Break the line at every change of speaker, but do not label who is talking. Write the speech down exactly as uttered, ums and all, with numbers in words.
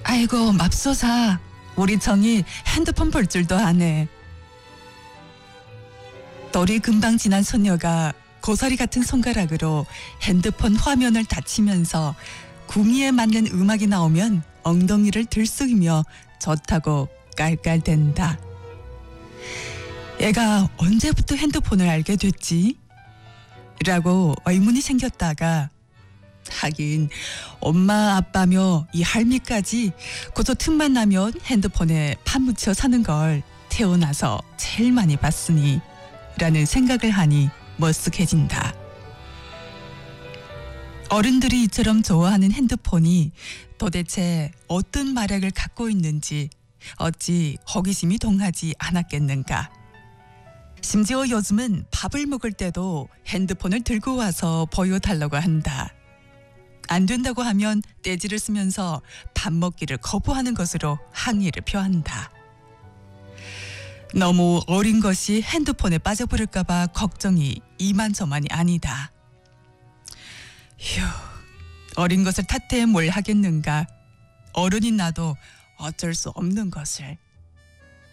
아이고 맙소사, 우리 정이 핸드폰 볼 줄도 아네. 똘이 금방 지난 소녀가 고사리 같은 손가락으로 핸드폰 화면을 닫히면서 구미에 맞는 음악이 나오면 엉덩이를 들썩이며 좋다고 깔깔댄다. 얘가 언제부터 핸드폰을 알게 됐지? 라고 의문이 생겼다가 하긴 엄마 아빠며 이 할미까지 고저 틈만 나면 핸드폰에 파묻혀 사는 걸 태어나서 제일 많이 봤으니 라는 생각을 하니 머쓱해진다. 어른들이 이처럼 좋아하는 핸드폰이 도대체 어떤 마력을 갖고 있는지 어찌 호기심이 동하지 않았겠는가. 심지어 요즘은 밥을 먹을 때도 핸드폰을 들고 와서 보여달라고 한다. 안 된다고 하면 떼지를 쓰면서 밥 먹기를 거부하는 것으로 항의를 표한다. 너무 어린 것이 핸드폰에 빠져버릴까 봐 걱정이 이만저만이 아니다. 휴, 어린 것을 탓해 뭘 하겠는가. 어른인 나도 어쩔 수 없는 것을.